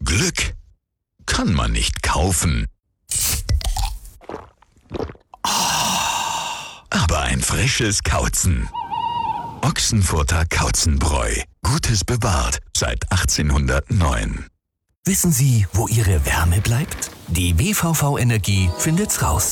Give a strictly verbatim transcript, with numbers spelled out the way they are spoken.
Glück kann man nicht kaufen. Aber ein frisches Kauzen. Ochsenfurter Kauzenbräu. Gutes bewahrt seit achtzehnhundertneun. Wissen Sie, wo Ihre Wärme bleibt? Die W V V Energie findet's raus.